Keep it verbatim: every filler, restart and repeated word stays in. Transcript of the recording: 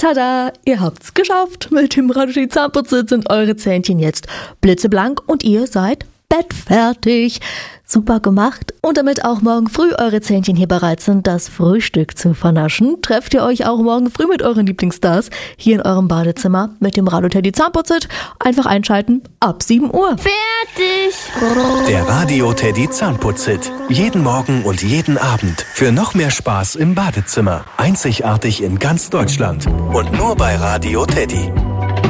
Tada, ihr habt's geschafft. Mit dem Radio Teddy Zahnputzer sind eure Zähnchen jetzt blitzeblank und ihr seid bettfertig. Super gemacht. Und damit auch morgen früh eure Zähnchen hier bereit sind, das Frühstück zu vernaschen, trefft ihr euch auch morgen früh mit euren Lieblingsstars hier in eurem Badezimmer mit dem Radio Teddy Zahnputzer. Einfach einschalten ab sieben Uhr. Fertig! Der Radio Teddy Zahnputzhit. Jeden Morgen und jeden Abend. Für noch mehr Spaß im Badezimmer. Einzigartig in ganz Deutschland. Und nur bei Radio Teddy.